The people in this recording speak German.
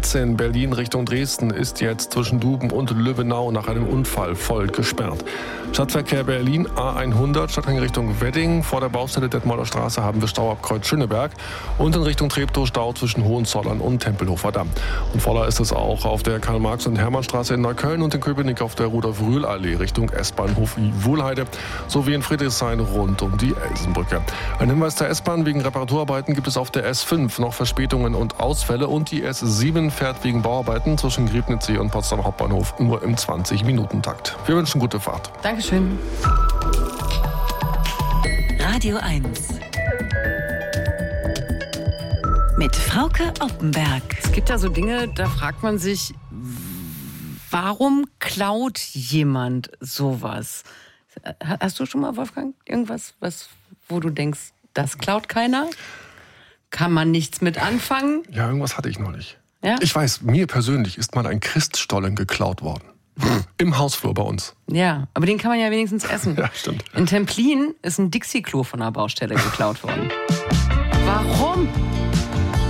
A13 Berlin Richtung Dresden ist jetzt zwischen Duben und Löwenau nach einem Unfall voll gesperrt. Stadtverkehr Berlin A100 Stadtring Richtung Wedding. Vor der Baustelle Detmolder Straße haben wir Stau ab Kreuz Schöneberg und in Richtung Treptow Stau zwischen Hohenzollern und Tempelhofer Damm. Und voller ist es auch auf der Karl-Marx- und Hermannstraße in Neukölln und in Köpenick auf der Rudolf-Rühl-Allee Richtung S-Bahnhof Wuhlheide sowie in Friedrichshain rund um die Elsenbrücke. Ein Hinweis der S-Bahn: wegen Reparaturarbeiten gibt es auf der S5 noch Verspätungen und Ausfälle und die S7 fährt wegen Bauarbeiten zwischen Griebnitzsee und Potsdam Hauptbahnhof nur im 20-Minuten-Takt. Wir wünschen gute Fahrt. Dankeschön. Radio 1 mit Frauke Oppenberg. Es gibt ja so Dinge, da fragt man sich, warum klaut jemand sowas? Hast du schon mal, Wolfgang, irgendwas, wo du denkst, das klaut keiner? Kann man nichts mit anfangen? Ja, irgendwas hatte ich neulich. Ja? Ich weiß, mir persönlich ist mal ein Christstollen geklaut worden. Im Hausflur bei uns. Ja, aber den kann man ja wenigstens essen. Ja, stimmt. In Templin ist ein Dixie-Klo von einer Baustelle geklaut worden. Warum?